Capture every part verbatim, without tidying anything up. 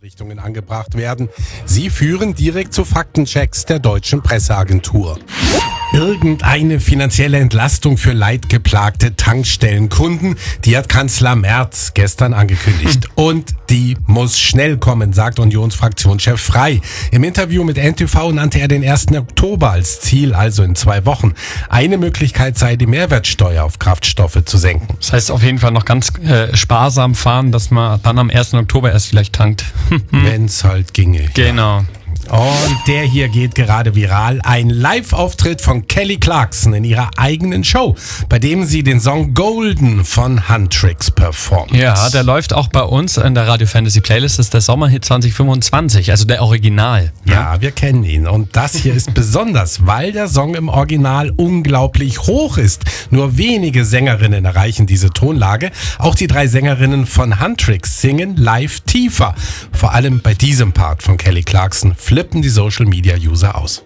Richtungen angebracht werden. Sie führen direkt zu Faktenchecks der deutschen Presseagentur. Irgendeine finanzielle Entlastung für leidgeplagte Tankstellenkunden, die hat Kanzler Merz gestern angekündigt. Und die muss schnell kommen, sagt Unionsfraktionschef Frey. Im Interview mit N T V nannte er den ersten Oktober als Ziel, also in zwei Wochen. Eine Möglichkeit sei, die Mehrwertsteuer auf Kraftstoffe zu senken. Das heißt auf jeden Fall noch ganz äh, sparsam fahren, dass man dann am ersten Oktober erst vielleicht tankt. Wenn's halt ginge. Genau. Ja. Und der hier geht gerade viral. Ein Live-Auftritt von Kelly Clarkson in ihrer eigenen Show, bei dem sie den Song Golden von Huntrix performt. Ja, der läuft auch bei uns in der Radio Fantasy Playlist. Das ist der Sommerhit zwanzig fünfundzwanzig, also der Original. Ja, wir kennen ihn. Und das hier ist besonders, weil der Song im Original unglaublich hoch ist. Nur wenige Sängerinnen erreichen diese Tonlage. Auch die drei Sängerinnen von Huntrix singen live tiefer. Vor allem bei diesem Part von Kelly Clarkson flippen die Social-Media-User aus.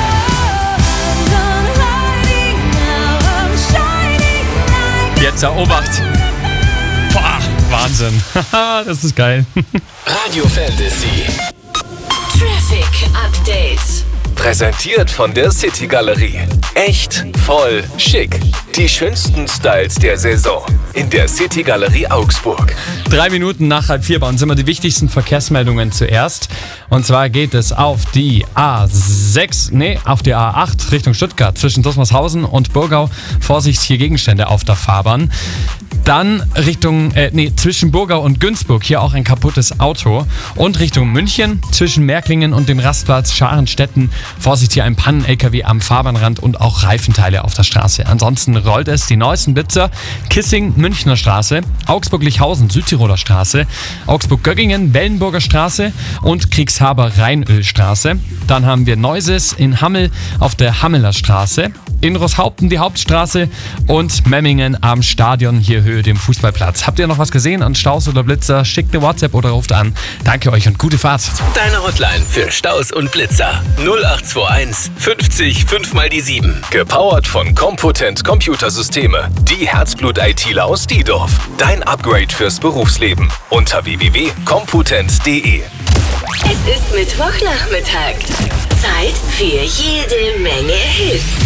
Jetzt erobert. Boah, Wahnsinn. Das ist geil. Radio Fantasy. Traffic Update. Präsentiert von der City Galerie. Echt, voll, schick. Die schönsten Styles der Saison. In der City Galerie Augsburg. Drei Minuten nach halb vier bei uns immer die wichtigsten Verkehrsmeldungen zuerst. Und zwar geht es auf die A sechs, nee, auf die A acht Richtung Stuttgart zwischen Dusmarshausen und Burgau. Vorsicht, hier Gegenstände auf der Fahrbahn. Dann Richtung, äh, nee, zwischen Burgau und Günzburg, hier auch ein kaputtes Auto. Und Richtung München, zwischen Märklingen und dem Rastplatz Scharenstetten. Vorsicht, hier ein Pannen-L K W am Fahrbahnrand und auch Reifenteile auf der Straße. Ansonsten rollt es die neuesten Blitzer. Kissing, Münchner Straße, Augsburg-Lichhausen, Südtiroler Straße, Augsburg-Göggingen, Wellenburger Straße und Kriegshaber-Rheinölstraße. Dann haben wir Neuses in Hammel auf der Hammeler Straße. In Roßhaupten die Hauptstraße und Memmingen am Stadion, hier Höhe dem Fußballplatz. Habt ihr noch was gesehen an Staus oder Blitzer? Schickt eine WhatsApp oder ruft an. Danke euch und gute Fahrt. Deine Hotline für Staus und Blitzer. null acht zwei eins fünfzig fünf mal die sieben. Gepowert von Compotent Computersysteme. Die Herzblut-ITler aus Diedorf. Dein Upgrade fürs Berufsleben. Unter w w w punkt compotent punkt d e. Es ist Mittwochnachmittag. Zeit für jede Menge Hits.